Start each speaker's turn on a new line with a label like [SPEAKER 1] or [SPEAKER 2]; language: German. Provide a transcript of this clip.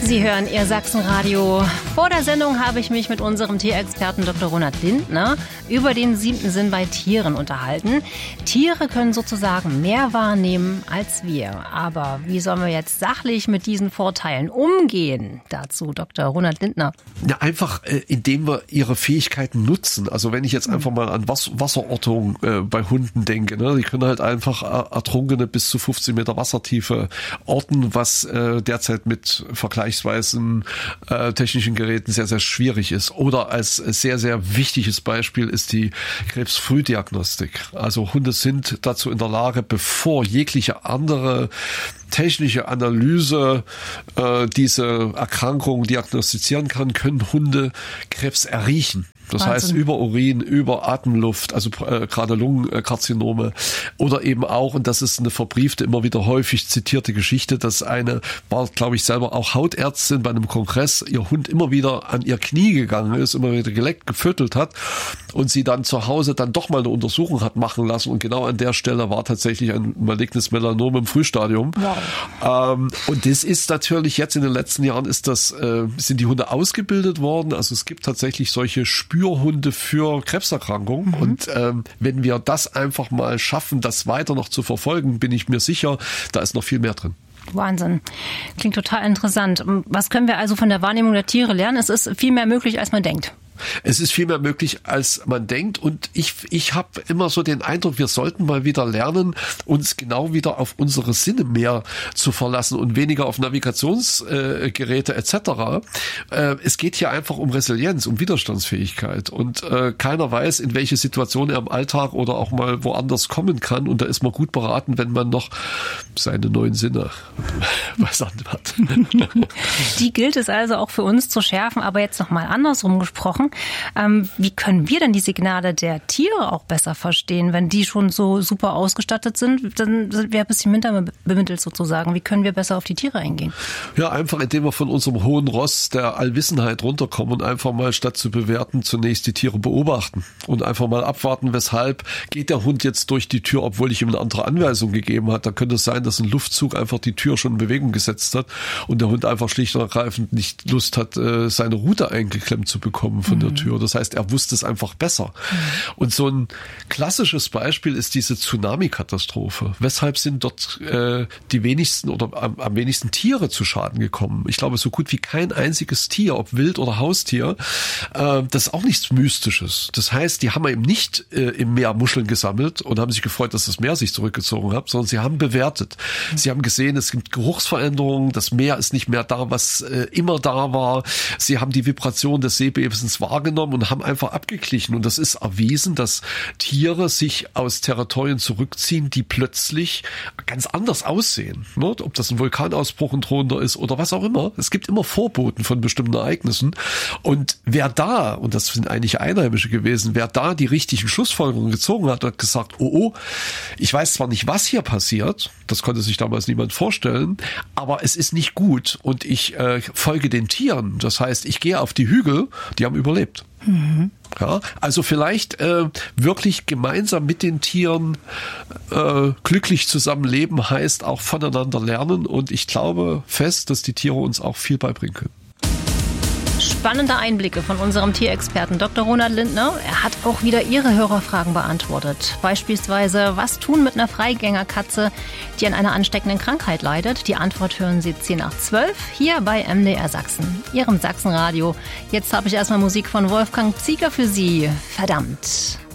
[SPEAKER 1] Sie hören Ihr Sachsenradio. Vor der Sendung habe ich mich mit unserem Tierexperten Dr. Ronald Lindner über den 7. Sinn bei Tieren unterhalten. Tiere können sozusagen mehr wahrnehmen als wir. Aber wie sollen wir jetzt sachlich mit diesen Vorteilen umgehen? Dazu Dr. Ronald Lindner.
[SPEAKER 2] Ja, einfach indem wir ihre Fähigkeiten nutzen. Also wenn ich jetzt einfach mal an Wasserortung bei Hunden denke, ne, die können halt einfach Ertrunkene bis zu 15 Meter Wassertiefe orten, was derzeit mit vergleichsweise technischen Geräten sehr, sehr schwierig ist. Oder als sehr, sehr wichtiges Beispiel ist die Krebsfrühdiagnostik. Also Hunde sind dazu in der Lage, bevor jegliche andere technische Analyse diese Erkrankung diagnostizieren kann, können Hunde Krebs erriechen. Das heißt, über Urin, über Atemluft, also gerade Lungenkarzinome oder eben auch, und das ist eine verbriefte, immer wieder häufig zitierte Geschichte, dass eine, war glaube ich selber auch Hautärztin bei einem Kongress, ihr Hund immer wieder an ihr Knie gegangen ist, immer wieder geleckt, gefüttert hat und sie dann zu Hause dann doch mal eine Untersuchung hat machen lassen und genau an der Stelle war tatsächlich ein malignes Melanom im Frühstadium. Wow. Und das ist natürlich jetzt in den letzten Jahren sind die Hunde ausgebildet worden, also es gibt tatsächlich solche Spürhunde für Krebserkrankungen. Und wenn wir das einfach mal schaffen, das weiter noch zu verfolgen, bin ich mir sicher, da ist noch viel mehr drin.
[SPEAKER 1] Wahnsinn. Klingt total interessant. Was können wir also von der Wahrnehmung der Tiere lernen? Es ist viel mehr möglich, als man denkt.
[SPEAKER 2] Es ist viel mehr möglich, als man denkt. Und ich habe immer so den Eindruck, wir sollten mal wieder lernen, uns genau wieder auf unsere Sinne mehr zu verlassen und weniger auf Navigationsgeräte etc. Es geht hier einfach um Resilienz, um Widerstandsfähigkeit. Und keiner weiß, in welche Situation er im Alltag oder auch mal woanders kommen kann. Und da ist man gut beraten, wenn man noch seine neuen Sinne beisammen hat.
[SPEAKER 1] Die gilt es also auch für uns zu schärfen. Aber jetzt noch mal andersrum gesprochen. Wie können wir denn die Signale der Tiere auch besser verstehen? Wenn die schon so super ausgestattet sind, dann sind wir ein bisschen minder bemittelt sozusagen. Wie können wir besser auf die Tiere eingehen?
[SPEAKER 2] Ja, einfach indem wir von unserem hohen Ross der Allwissenheit runterkommen und einfach mal statt zu bewerten zunächst die Tiere beobachten und einfach mal abwarten, weshalb geht der Hund jetzt durch die Tür, obwohl ich ihm eine andere Anweisung gegeben habe. Da könnte es sein, dass ein Luftzug einfach die Tür schon in Bewegung gesetzt hat und der Hund einfach schlicht und ergreifend nicht Lust hat, seine Rute eingeklemmt zu bekommen von der Tür. Das heißt, er wusste es einfach besser. Und so ein klassisches Beispiel ist diese Tsunami-Katastrophe. Weshalb sind dort die wenigsten oder am wenigsten Tiere zu Schaden gekommen? Ich glaube, so gut wie kein einziges Tier, ob Wild oder Haustier, das ist auch nichts Mystisches. Das heißt, die haben eben nicht im Meer Muscheln gesammelt und haben sich gefreut, dass das Meer sich zurückgezogen hat, sondern sie haben bewertet. Sie haben gesehen, es gibt Geruchsveränderungen, das Meer ist nicht mehr da, was immer da war. Sie haben die Vibration des Seebebens wahrgenommen und haben einfach abgeglichen. Und das ist erwiesen, dass Tiere sich aus Territorien zurückziehen, die plötzlich ganz anders aussehen. Ne? Ob das ein Vulkanausbruch ein drohender ist oder was auch immer. Es gibt immer Vorboten von bestimmten Ereignissen. Und wer da, und das sind eigentlich Einheimische gewesen, wer da die richtigen Schlussfolgerungen gezogen hat, hat gesagt, oh, ich weiß zwar nicht, was hier passiert, das konnte sich damals niemand vorstellen, aber es ist nicht gut und ich folge den Tieren. Das heißt, ich gehe auf die Hügel, die haben überlebt. Ja, also vielleicht wirklich gemeinsam mit den Tieren glücklich zusammenleben heißt auch voneinander lernen und ich glaube fest, dass die Tiere uns auch viel beibringen können.
[SPEAKER 1] Spannende Einblicke von unserem Tierexperten Dr. Ronald Lindner. Er hat auch wieder Ihre Hörerfragen beantwortet. Beispielsweise, was tun mit einer Freigängerkatze, die an einer ansteckenden Krankheit leidet? Die Antwort hören Sie 10 nach 12 hier bei MDR Sachsen, Ihrem Sachsenradio. Jetzt habe ich erstmal Musik von Wolfgang Zieger für Sie. Verdammt.